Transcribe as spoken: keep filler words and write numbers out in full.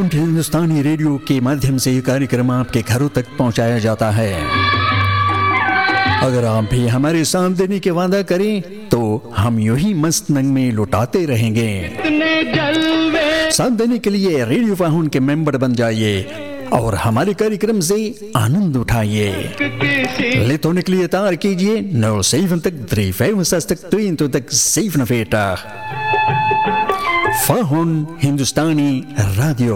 Found हिंदुस्तानी radio के माध्यम से ये कार्यक्रम आपके घरों तक पहुंचाया जाता है। अगर आप भी हमारे साथ देने के वादा करें तो हम यूं ही मस्त नंग में लुटाते रहेंगे। साथ देने के लिए रेडियो फाउंड के मेंबर बन जाइए और हमारे कार्यक्रम से आनंद उठाइए। ले तो निकलिए तार कीजिए नौ सेवन तक थ्री फाइव तक तीन तो तक सेवन फेटा फाउंड हिंदुस्तानी रेडियो।